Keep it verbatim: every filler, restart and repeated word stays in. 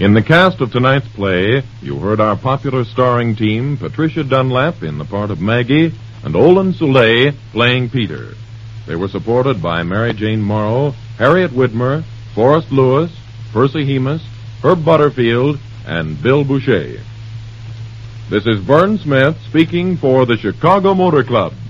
In the cast of tonight's play, you heard our popular starring team, Patricia Dunlap in the part of Maggie, and Olin Soule playing Peter. They were supported by Mary Jane Morrow, Harriet Widmer, Forrest Lewis, Percy Hemus, Herb Butterfield, and Bill Boucher. This is Vern Smith speaking for the Chicago Motor Club.